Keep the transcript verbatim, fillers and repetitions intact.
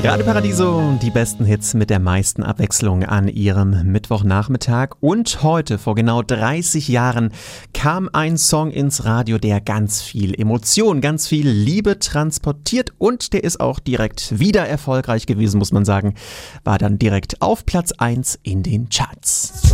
Radio Paradiso, die besten Hits mit der meisten Abwechslung an ihrem Mittwochnachmittag. Und heute, vor genau dreißig Jahren, kam ein Song ins Radio, der ganz viel Emotion, ganz viel Liebe transportiert. Und der ist auch direkt wieder erfolgreich gewesen, muss man sagen. War dann direkt auf Platz eins in den Charts.